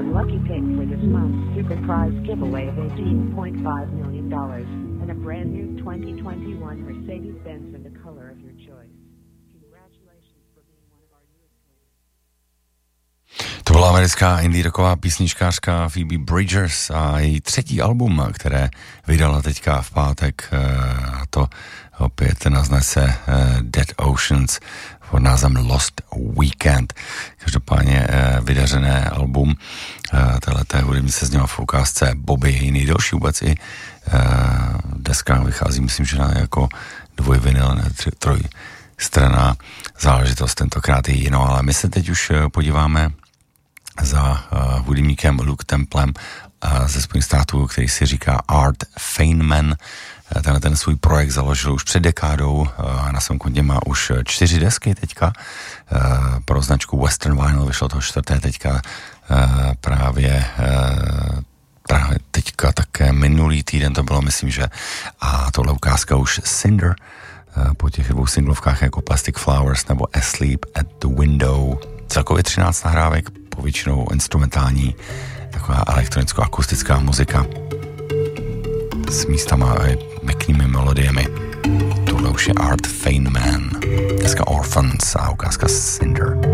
confirm lucky pick for this month's super prize giveaway of $18.5 million and a brand new 2021 Mercedes-Benz in the color of your choice. Congratulations for being one of our newest winners. To byla americká indie rocková písničkářka Phoebe Bridgers a její třetí album, které vydala teďka v pátek, a to opět naznese Dead Oceans pod názvem Lost Weekend. Každopádně vydařené album téhleté hudebnice zněla v ukázce Bobby, její nejdelší vůbec i deska vychází, myslím, že jako dvojvinyl, ne trojstranná záležitost, tentokrát je jinou, ale my se teď už podíváme za hudebníkem Luke Templem ze Spojených států, který si říká Art Feynman. Ten svůj projekt založil už před dekádou a na svém kontě má už 4 desky teďka. Pro značku Western Vinyl vyšlo toho 4. teďka právě teďka také minulý týden to bylo, myslím, že a tohle ukázka už Cinder po těch 2 singlovkách jako Plastic Flowers nebo Asleep at the Window. Celkově 13 nahrávek, povětšinou instrumentální, taková elektronicko-akustická muzika s místama a pěknými melodiemi. Tohle už je Art Feynman, dneska Orphans a ukázka Cinder.